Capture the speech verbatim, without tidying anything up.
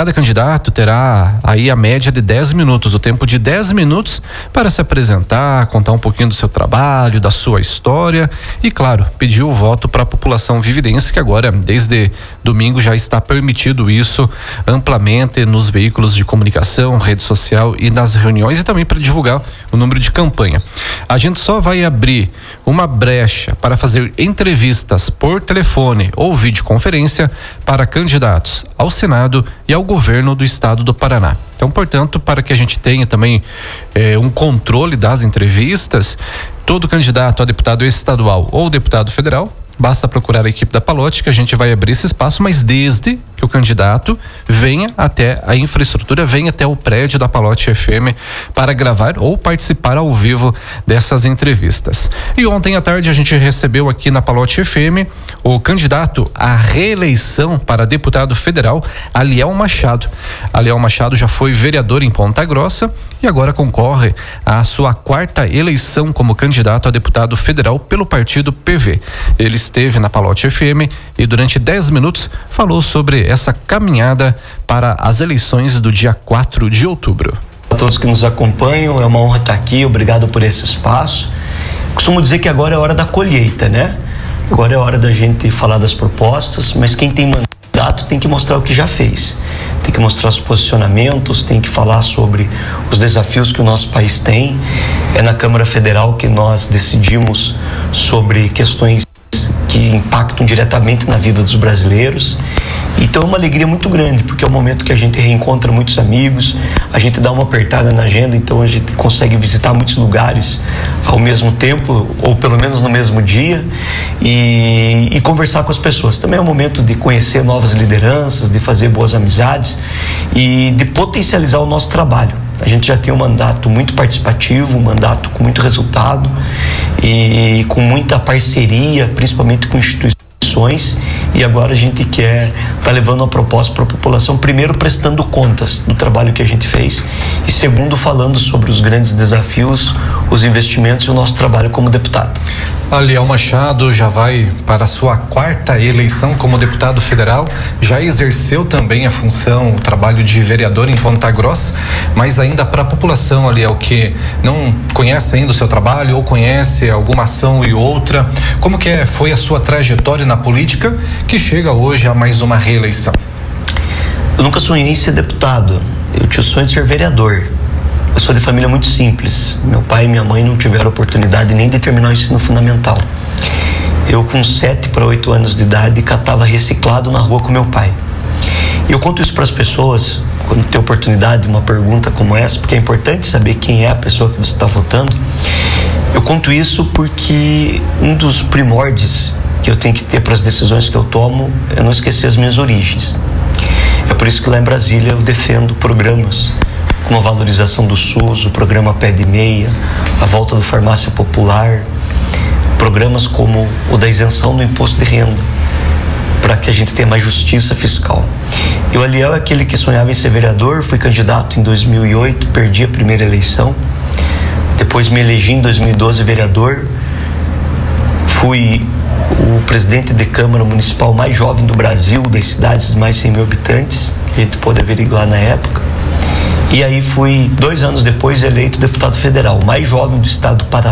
Cada candidato terá aí a média de dez minutos, o tempo de dez minutos para se apresentar, contar um pouquinho do seu trabalho, da sua história e, claro, pedir o voto para a população vividense, que agora, desde domingo, já está permitido isso amplamente nos veículos de comunicação, rede social e nas reuniões, e também para divulgar o número de campanha. A gente só vai abrir uma brecha para fazer entrevistas por telefone ou videoconferência para candidatos ao Senado e ao governo do estado do Paraná. Então, portanto, para que a gente tenha também eh, um controle das entrevistas, todo candidato a deputado estadual ou deputado federal, basta procurar a equipe da Palote que a gente vai abrir esse espaço, mas desde que o candidato venha até a infraestrutura, venha até o prédio da Palote F M para gravar ou participar ao vivo dessas entrevistas. E ontem à tarde a gente recebeu aqui na Palote F M o candidato à reeleição para deputado federal, Aliel Machado. Aliel Machado já foi vereador em Ponta Grossa e agora concorre à sua quarta eleição como candidato a deputado federal pelo partido P V. Ele esteve na Palote F M e durante dez minutos falou sobre essa caminhada para as eleições do dia quatro de outubro. A todos que nos acompanham, é uma honra estar aqui, obrigado por esse espaço. Costumo dizer que agora é hora da colheita, né? Agora é hora da gente falar das propostas, mas quem tem mandato tem que mostrar o que já fez. Tem que mostrar os posicionamentos, tem que falar sobre os desafios que o nosso país tem. É na Câmara Federal que nós decidimos sobre questões que impactam diretamente na vida dos brasileiros. Então é uma alegria muito grande, porque é o momento que a gente reencontra muitos amigos, a gente dá uma apertada na agenda, então a gente consegue visitar muitos lugares ao mesmo tempo, ou pelo menos no mesmo dia, e, e conversar com as pessoas. Também é o momento de conhecer novas lideranças, de fazer boas amizades e de potencializar o nosso trabalho. A gente já tem um mandato muito participativo, um mandato com muito resultado e com muita parceria, principalmente com instituições, e agora a gente quer estar tá levando uma proposta para a população, primeiro prestando contas do trabalho que a gente fez e segundo falando sobre os grandes desafios, os investimentos e o nosso trabalho como deputado. Aliel Machado já vai para a sua quarta eleição como deputado federal, já exerceu também a função, o trabalho de vereador em Ponta Grossa, mas ainda para a população, Aliel, que não conhece ainda o seu trabalho ou conhece alguma ação e outra, como que é, foi a sua trajetória na política que chega hoje a mais uma reeleição? Eu nunca sonhei em ser deputado, eu tinha o sonho de ser vereador. Eu sou de família muito simples. Meu pai e minha mãe não tiveram oportunidade nem de terminar o ensino fundamental. Eu, com sete para oito anos de idade, catava reciclado na rua com meu pai. E eu conto isso para as pessoas, quando tem oportunidade de uma pergunta como essa, porque é importante saber quem é a pessoa que você está votando. Eu conto isso porque um dos primórdios que eu tenho que ter para as decisões que eu tomo é não esquecer as minhas origens. É por isso que lá em Brasília eu defendo programas como a valorização do SUS, o programa Pé de Meia, a volta do farmácia popular, programas como o da isenção do imposto de renda, para que a gente tenha mais justiça fiscal. E o Aliel é aquele que sonhava em ser vereador, fui candidato em dois mil e oito, perdi a primeira eleição, depois me elegi em dois mil e doze vereador, fui o presidente de Câmara Municipal mais jovem do Brasil, das cidades de mais de cem mil habitantes, que a gente pôde averiguar na época. E aí fui, dois anos depois, eleito deputado federal, mais jovem do estado do Paraná.